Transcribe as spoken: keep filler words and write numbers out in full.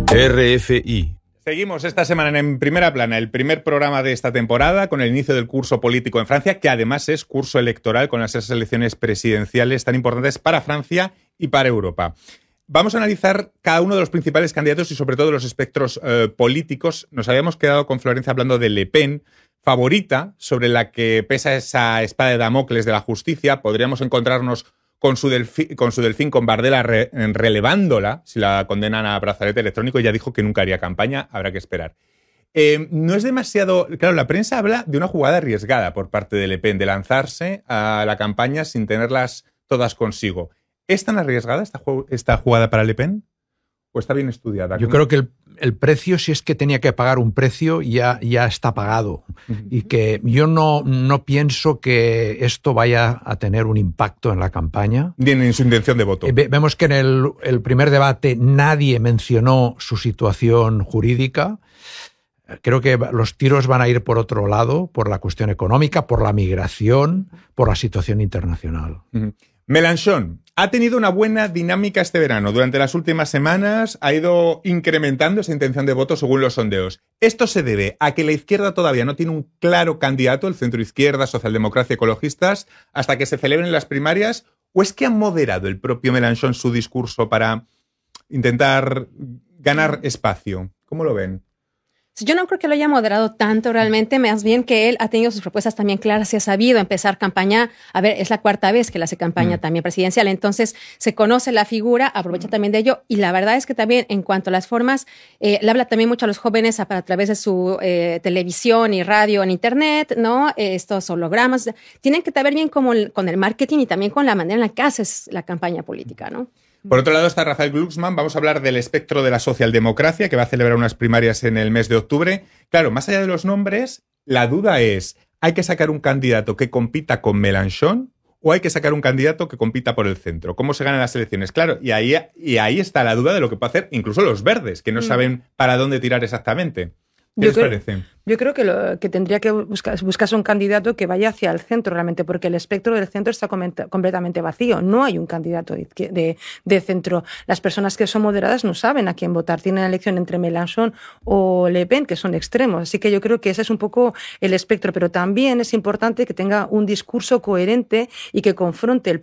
R F I. Seguimos esta semana en Primera Plana, el primer programa de esta temporada con el inicio del curso político en Francia, que además es curso electoral con las elecciones presidenciales tan importantes para Francia y para Europa. Vamos a analizar cada uno de los principales candidatos y sobre todo los espectros eh, políticos. Nos habíamos quedado con Florencia hablando de Le Pen, favorita, sobre la que pesa esa espada de Damocles de la justicia. Podríamos encontrarnos con su, delfi, con su delfín, con Bardella re, relevándola, si la condenan a brazalete electrónico. Ya dijo que nunca haría campaña, habrá que esperar. Eh, no es demasiado... Claro, la prensa habla de una jugada arriesgada por parte de Le Pen, de lanzarse a la campaña sin tenerlas todas consigo. ¿Es tan arriesgada esta, esta jugada para Le Pen? ¿O está bien estudiada? Yo creo que el, el precio, si es que tenía que pagar un precio, ya, ya está pagado. Uh-huh. Y que yo no, no pienso que esto vaya a tener un impacto en la campaña. Ni en su intención de voto. Eh, vemos que en el, el primer debate nadie mencionó su situación jurídica. Creo que los tiros van a ir por otro lado, por la cuestión económica, por la migración, por la situación internacional. Uh-huh. Mélenchon ha tenido una buena dinámica este verano. Durante las últimas semanas ha ido incrementando esa intención de voto según los sondeos. ¿Esto se debe a que la izquierda todavía no tiene un claro candidato, el centro-izquierda, socialdemocracia, ecologistas, hasta que se celebren las primarias? ¿O es que ha moderado el propio Mélenchon su discurso para intentar ganar espacio? ¿Cómo lo ven? Yo no creo que lo haya moderado tanto realmente, más bien que él ha tenido sus propuestas también claras y ha sabido empezar campaña. A ver, es la cuarta vez que él hace campaña mm. también presidencial, entonces se conoce la figura, aprovecha también de ello y la verdad es que también en cuanto a las formas, eh, le habla también mucho a los jóvenes a, a través de su eh, televisión y radio en internet, ¿no? Eh, estos hologramas, tienen que ver bien como el, con el marketing y también con la manera en la que haces la campaña política, ¿no? Por otro lado está Rafael Glucksmann. Vamos a hablar del espectro de la socialdemocracia, que va a celebrar unas primarias en el mes de octubre. Claro, más allá de los nombres, la duda es, ¿hay que sacar un candidato que compita con Mélenchon o hay que sacar un candidato que compita por el centro? ¿Cómo se ganan las elecciones? Claro, y ahí, y ahí está la duda de lo que puede hacer incluso los verdes, que no saben para dónde tirar exactamente. ¿Qué yo les creo, parece? Yo creo que, lo, que tendría que buscar, buscarse un candidato que vaya hacia el centro realmente, porque el espectro del centro está comenta, completamente vacío. No hay un candidato de, de, de centro. Las personas que son moderadas no saben a quién votar. Tienen la elección entre Mélenchon o Le Pen, que son extremos. Así que yo creo que ese es un poco el espectro. Pero también es importante que tenga un discurso coherente y que confronte el